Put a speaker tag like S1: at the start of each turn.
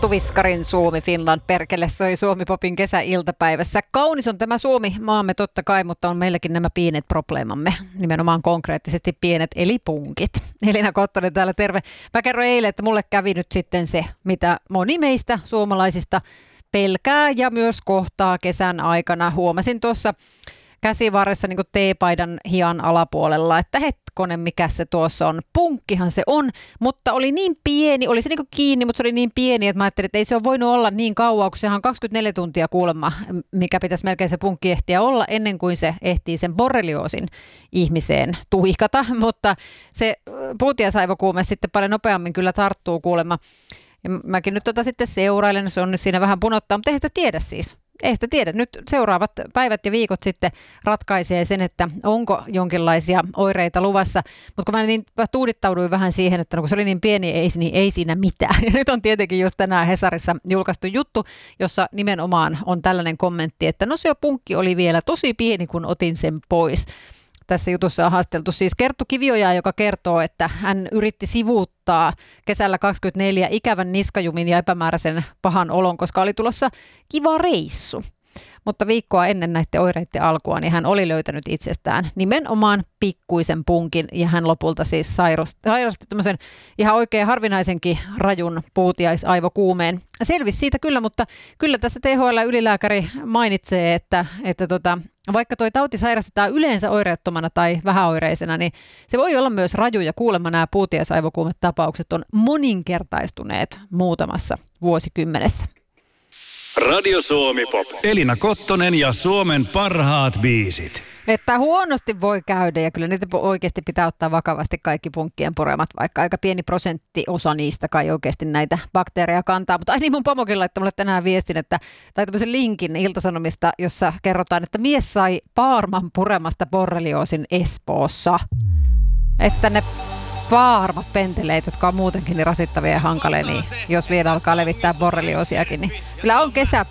S1: Eetu Viskarin Suomi Finland perkele soi Suomi-popin kesäiltapäivässä. Kaunis on tämä Suomi maamme totta kai, mutta on meilläkin nämä pienet probleemamme. Nimenomaan konkreettisesti pienet eli punkit. Elina Kottonen täällä, terve. Mä kerroin eilen, että mulle kävi nyt sitten se, mitä moni meistä suomalaisista pelkää ja myös kohtaa kesän aikana. Huomasin tuossa käsivarressa niin kuin teepaidan hian alapuolella, että hetkonen, mikä se tuossa on. Punkkihan se on, mutta oli niin pieni, oli se niin kuin kiinni, mutta se oli niin pieni, että mä ajattelin, että ei se ole voinut olla niin kauan, kun sehän on 24 tuntia kuulemma, mikä pitäisi melkein se punkki ehtiä olla ennen kuin se ehtii sen borrelioosin ihmiseen tuikata, mutta se puutiaisaivokuume sitten paljon nopeammin kyllä tarttuu kuulemma. Ja mäkin nyt sitten seurailen, se on nyt siinä vähän punottaa, mutta eihän sitä tiedä siis. Ei sitä tiedä. Nyt seuraavat päivät ja viikot sitten ratkaisee sen, että onko jonkinlaisia oireita luvassa. Mutta kun mä niin tuudittauduin vähän siihen, että kun se oli niin pieni, niin ei siinä mitään. Ja nyt on tietenkin just tänään Hesarissa julkaistu juttu, jossa nimenomaan on tällainen kommentti, että no se punkki oli vielä tosi pieni, kun otin sen pois. Tässä jutussa on haasteltu siis Kerttu Kivioja, joka kertoo, että hän yritti sivuuttaa kesällä 24 ikävän niskajumin ja epämääräisen pahan olon, koska oli tulossa kiva reissu. Mutta viikkoa ennen näiden oireiden alkua, niin hän oli löytänyt itsestään nimenomaan pikkuisen punkin ja hän lopulta siis sairasti tämmöisen ihan oikein harvinaisenkin rajun puutiaisaivokuumeen. Selvisi siitä kyllä, mutta kyllä tässä THL-ylilääkäri mainitsee, että vaikka toi tauti sairastetaan yleensä oireettomana tai vähäoireisena, niin se voi olla myös raju ja kuulemma nämä puutiaisaivokuumetapaukset on moninkertaistuneet muutamassa vuosikymmenessä.
S2: Radio Suomi Pop. Elina Kottonen ja Suomen parhaat biisit.
S1: Että huonosti voi käydä ja kyllä niitä oikeasti pitää ottaa vakavasti kaikki punkkien puremat, vaikka aika pieni prosenttiosa niistä kai oikeasti näitä bakteereja kantaa. Mutta niin mun pomokin laittoi mulle tänään viestin, tai tämmöisen linkin Ilta-Sanomista, jossa kerrotaan, että mies sai paarman puremasta borrelioosin Espoossa. Että ne paarmat penteleet, jotka on muutenkin niin rasittavia ja hankalia, niin jos vielä alkaa levittää borrelioosiakin, niin kyllä on kesä